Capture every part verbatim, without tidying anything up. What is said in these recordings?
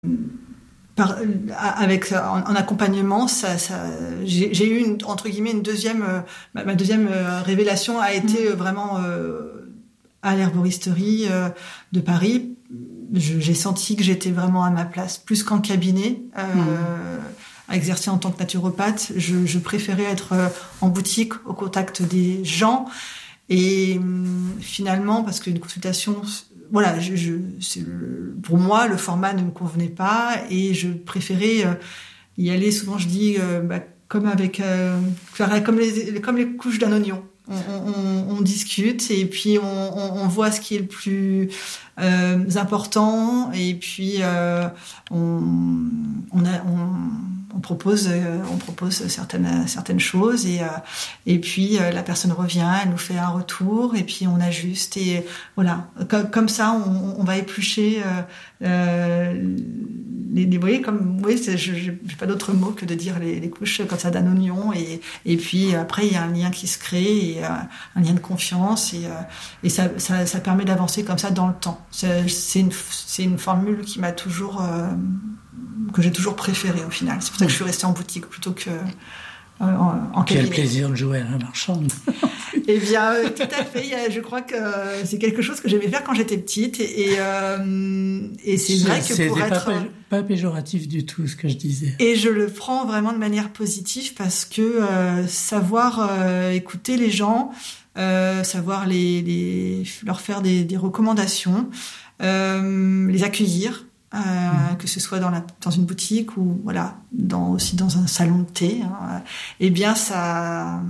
Par, avec en, en accompagnement, ça, ça, j'ai, j'ai eu une, entre guillemets une deuxième, euh, ma, ma deuxième euh, révélation a été euh, vraiment euh, à l'herboristerie euh, de Paris. Je, j'ai senti que j'étais vraiment à ma place, plus qu'en cabinet, euh, mmh. à exercer en tant que naturopathe. Je, je préférais être euh, en boutique, au contact des gens, et euh, finalement, parce qu'une consultation voilà, je, je, c'est le, pour moi, le format ne me convenait pas et je préférais euh, y aller. Souvent, je dis euh, bah, comme avec, euh, comme les, comme les couches d'un oignon. On, on, on discute et puis on, on, on voit ce qui est le plus euh, important et puis euh, on, on, a, on, on propose, euh, on propose certaines, certaines choses et, euh, et puis euh, la personne revient, elle nous fait un retour et puis on ajuste et voilà, comme, comme ça on, on va éplucher euh, euh, les, les, vous voyez, comme, oui, c'est, je n'ai pas d'autre mot que de dire les, les couches comme ça d'un oignon et, et puis après il y a un lien qui se crée et euh, un lien de confiance et, euh, et ça, ça, ça permet d'avancer comme ça dans le temps. C'est, c'est, une, c'est une formule qui m'a toujours, euh, que j'ai toujours préférée au final. C'est pour ça que je suis restée en boutique plutôt que euh, en, en cabinet. Quel plaisir de jouer à la marchande. Eh bien, euh, tout à fait. Je crois que c'est quelque chose que j'aimais faire quand j'étais petite. Et, et, euh, et c'est, c'est vrai que c'est pour être... pas, pas péjoratif du tout, ce que je disais. Et je le prends vraiment de manière positive parce que euh, savoir euh, écouter les gens, euh, savoir les, les, leur faire des, des recommandations, euh, les accueillir, euh, mmh. que ce soit dans, la, dans une boutique ou voilà, dans, aussi dans un salon de thé, hein, eh bien, ça...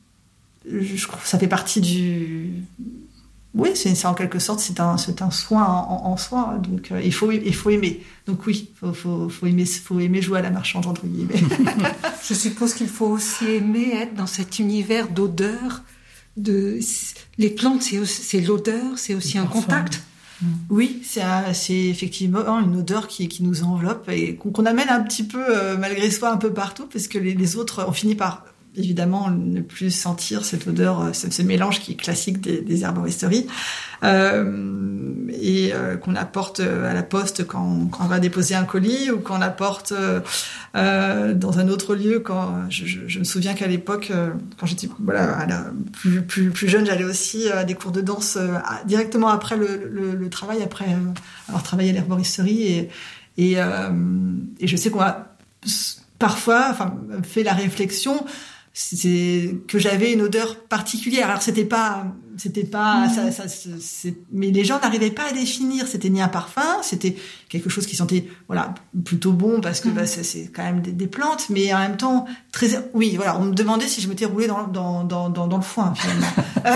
Je trouve ça fait partie du oui c'est, c'est en quelque sorte c'est un c'est un soin en, en soi donc euh, il faut il faut aimer donc oui faut faut faut aimer faut aimer jouer à la marchande entre guillemets. Je suppose qu'il faut aussi aimer être dans cet univers d'odeur de les plantes c'est c'est l'odeur c'est aussi un contact. Oui, c'est, un, c'est effectivement une odeur qui, qui nous enveloppe et qu'on, qu'on amène un petit peu euh, malgré soi un peu partout parce que les, les autres on finit par évidemment ne plus sentir cette odeur, ce, ce mélange qui est classique des, des herboristeries euh, et euh, qu'on apporte à la poste quand, quand on va déposer un colis ou qu'on apporte euh, dans un autre lieu. Quand je, je, je me souviens qu'à l'époque, quand j'étais voilà à la, plus, plus, plus jeune, j'allais aussi à des cours de danse euh, directement après le, le, le travail, après euh, avoir travaillé à l'herboristerie et, et, euh, et je sais qu'on a parfois enfin, fait la réflexion c'est que j'avais une odeur particulière. Alors c'était pas, c'était pas, mmh. ça, ça, c'est, mais les gens n'arrivaient pas à définir. C'était ni un parfum, c'était quelque chose qui sentait, voilà, plutôt bon parce que mmh. bah, c'est, c'est quand même des, des plantes, mais en même temps très, oui, voilà. On me demandait si je m'étais roulée dans dans dans dans, dans le foin finalement.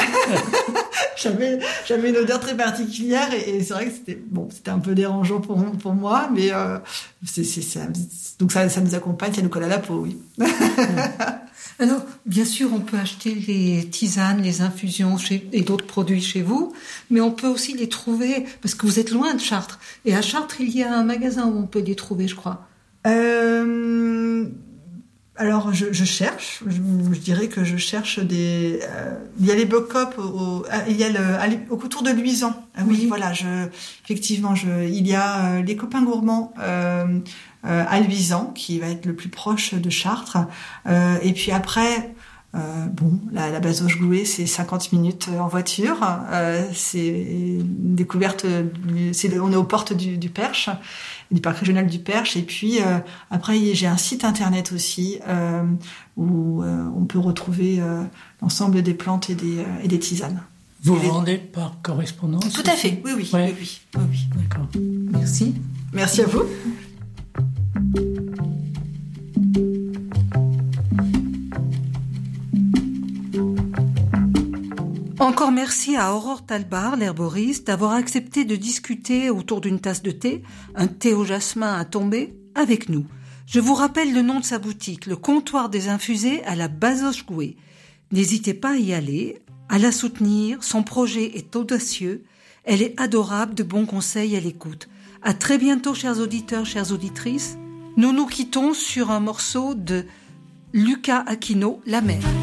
j'avais j'avais une odeur très particulière et, et c'est vrai que c'était bon, c'était un peu dérangeant pour pour moi, mais euh, c'est c'est ça. Donc ça ça nous accompagne, ça nous colle à la peau, oui. Mmh. Alors, bien sûr, on peut acheter les tisanes, les infusions chez, et d'autres produits chez vous, mais on peut aussi les trouver, parce que vous êtes loin de Chartres. Et à Chartres, il y a un magasin où on peut les trouver, je crois. Euh, alors, je, je cherche, je, je dirais que je cherche des... Euh, il y a les Bocop, au, au, il y a le, au autour de Luisan. Ah, oui, oui, voilà, je, effectivement, je, il y a euh, les copains gourmands... Euh, Euh, à Luisan, qui va être le plus proche de Chartres. Euh, et puis après, euh, bon, la, la Bazoche-Gouet, c'est cinquante minutes en voiture. Euh, c'est une découverte. Du, c'est, on est aux portes du, du Perche, du parc régional du Perche. Et puis euh, après, j'ai un site internet aussi euh, où euh, on peut retrouver euh, l'ensemble des plantes et des, euh, et des tisanes. Vous et vendez les... par correspondance? Tout à fait. Oui, oui, ouais. oui, oui, oui, oui. D'accord. Merci. Merci à vous. Encore merci à Aurore Talbar, l'herboriste, d'avoir accepté de discuter autour d'une tasse de thé, un thé au jasmin à tomber, avec nous. Je vous rappelle le nom de sa boutique, le comptoir des infusés à la Bazoche-Gouet. N'hésitez pas à y aller, à la soutenir, son projet est audacieux, elle est adorable, de bons conseils à l'écoute. À très bientôt, chers auditeurs, chères auditrices. Nous nous quittons sur un morceau de Luca Aquino, La mer.